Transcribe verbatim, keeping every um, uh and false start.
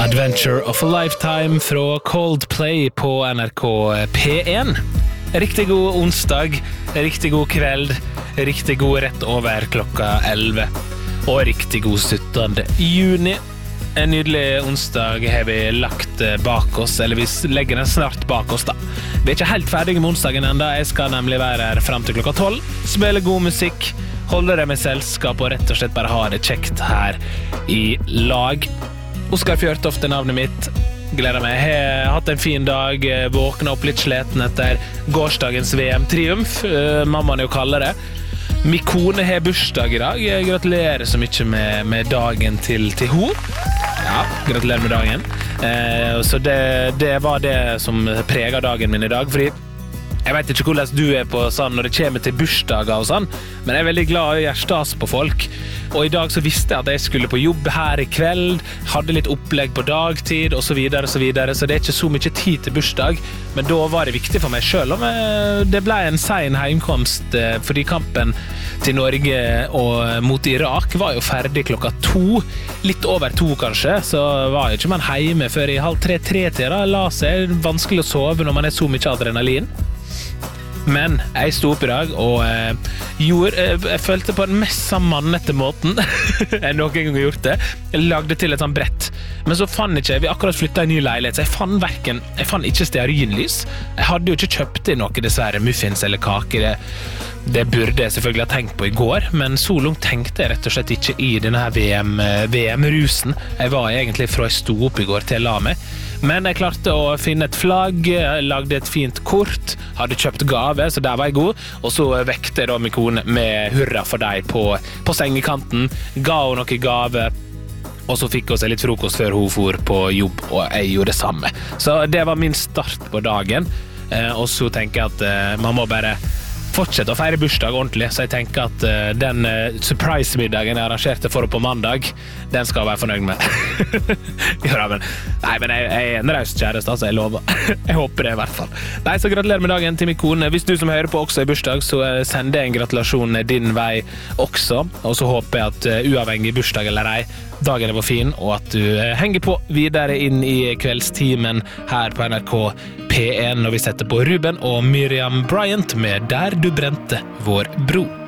Adventure of a Lifetime fra Coldplay på N R K P one. Riktig god onsdag, riktig god kveld, riktig god rett over klokka elleve og riktig god syttende juni. En nydelig onsdag har vi lagt bak oss, eller vi legger den snart bak oss da. Vi er ikke helt ferdige med onsdagen enda, jeg skal nemlig være her frem til klokka tolv, spille god musikk, holde det med selskap og rett og slett bare ha det kjekt her i lag. Oskar Fjørtoft er navnet mitt. Gleder meg. Jeg har hatt en fin dag, våknet opp litt sleten etter gårsdagens V M-triumf, mammaen jo kaller det. Min kone har bursdag i dag. Jeg gratulerer så mye med, med dagen til, til ho. Ja, gratulerer med dagen. Eh, så det, det var det som preger dagen min i dag, fordi jeg vet ikke hvordan du er på sånn når det kommer til bursdager og sånn, men jeg er veldig glad i å gjøre stas på folk. Og i dag så visste jeg at jeg skulle på jobb her i kveld, hadde litt opplegg på dagtid og så videre og så videre, så det er ikke så mye tid til bursdag, men da var det viktig for meg selv om det ble en sen heimkomst, fordi kampen til Norge og mot Irak var jo ferdig klokka to, litt over to kanskje, så var jo ikke man hjemme før i halv tre, tre til da, la seg, vanskelig å sove når man er så mye adrenalin. Men jeg stod opp i dag og eh, gjorde, eh, jeg følte på den mest sammannete måten jeg noen gang har gjort det. Jeg lagde til et sånt brett. Men så fann ikke jeg, vi akkurat flyttet en ny leilighet, så jeg fann hverken, jeg fann ikke stearinlys. Jeg hadde jo ikke kjøpt i noe dessverre, muffins eller kake. Det, det burde jeg selvfølgelig ha tenkt på i går, men så langt tenkte jeg rett og slett ikke i denne V M, V M-rusen. Jeg var egentlig fra jeg stod opp i går til jeg la meg. Men jeg klarte å finne et flagg, jeg lagde et fint kort, hadde kjøpt gave, så der var jeg god. Og så vekte jeg da min kone med hurra for deg på, på sengekanten, ga hun noe gave, og så fikk hun seg litt frokost før hun for på jobb, og jeg gjorde det samme. Så det var min start på dagen, og så tenker jeg at man må bare fortsette å feire bursdag ordentlig, så jeg tenker at uh, den uh, surprise-middagen jeg arrangerte for på mandag, den skal jeg være fornøyd med. Ja, men, nei, men jeg, jeg er en raust kjæreste, altså, jeg lover. Jeg håper det i hvert fall. Nei, så gratulerer med dagen til min kone. Hvis du som hører på også er bursdag, så uh, send en gratulasjon din vei også, og så håper jeg at uh, uavhengig bursdag eller ei, dagen var fin, og at du uh, henger på videre inn i kveldstimen her på N R K P one, når vi setter på Ruben og Miriam Bryant med Der du brente vår bro.